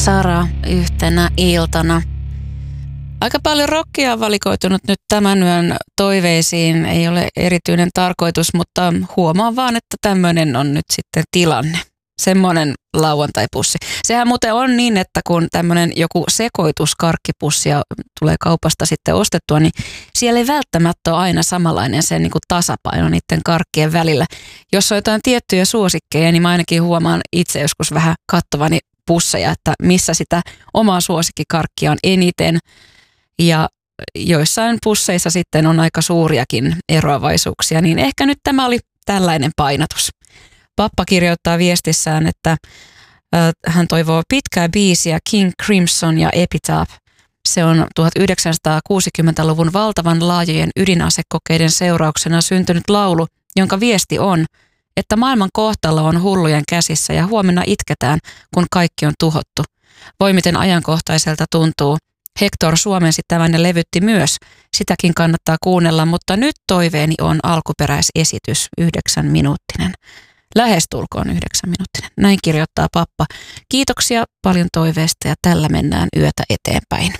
Sara yhtenä iltana. Aika paljon rockia on valikoitunut nyt tämän yön toiveisiin. Ei ole erityinen tarkoitus, mutta huomaan vaan, että tämmöinen on nyt sitten tilanne. Semmoinen lauantaipussi. Sehän muuten on niin, että kun tämmöinen joku sekoituskarkkipussia tulee kaupasta sitten ostettua, niin siellä ei välttämättä ole aina samanlainen se niin kuin tasapaino niiden karkkien välillä. Jos on jotain tiettyjä suosikkeja, niin mä ainakin huomaan itse joskus vähän kattovani pusseja, että missä sitä omaa suosikkikarkkia on eniten. Ja joissain pusseissa sitten on aika suuriakin eroavaisuuksia, niin ehkä nyt tämä oli tällainen painotus. Pappa kirjoittaa viestissään, että hän toivoo pitkää biisiä King Crimson ja Epitaph. Se on 1960-luvun valtavan laajojen ydinasekokeiden seurauksena syntynyt laulu, jonka viesti on, että maailman kohtalo on hullujen käsissä ja huomenna itketään, kun kaikki on tuhottu. Voi miten ajankohtaiselta tuntuu. Hector suomensi tämän ja levytti myös. Sitäkin kannattaa kuunnella, mutta nyt toiveeni on alkuperäisesitys 9-minuuttinen. Lähestulkoon 9-minuuttinen. Näin kirjoittaa pappa. Kiitoksia paljon toiveesta ja tällä mennään yötä eteenpäin.